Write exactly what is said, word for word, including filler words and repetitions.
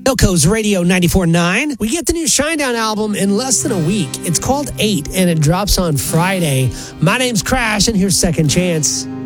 Hilco's Radio ninety-four point nine. We get the new Shinedown album in less than a week. It's called Eight, and it drops on Friday. My name's Crash, and here's Second Chance.